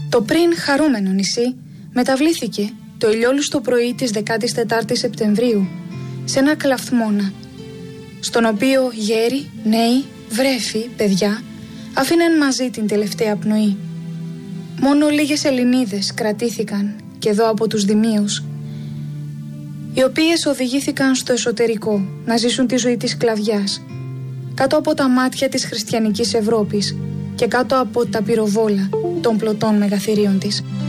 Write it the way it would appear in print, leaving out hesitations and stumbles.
Το πριν χαρούμενο νησί μεταβλήθηκε το ηλιόλουστο πρωί της 14ης Σεπτεμβρίου σε ένα κλαφθμώνα, στον οποίο γέροι, νέοι, βρέφη, παιδιά αφήναν μαζί την τελευταία πνοή. Μόνο λίγες Ελληνίδες κρατήθηκαν και εδώ από τους δημίους, οι οποίες οδηγήθηκαν στο εσωτερικό να ζήσουν τη ζωή της σκλαβιάς, κάτω από τα μάτια της χριστιανικής Ευρώπης και κάτω από τα πυροβόλα των πλωτών μεγαθυρίων της.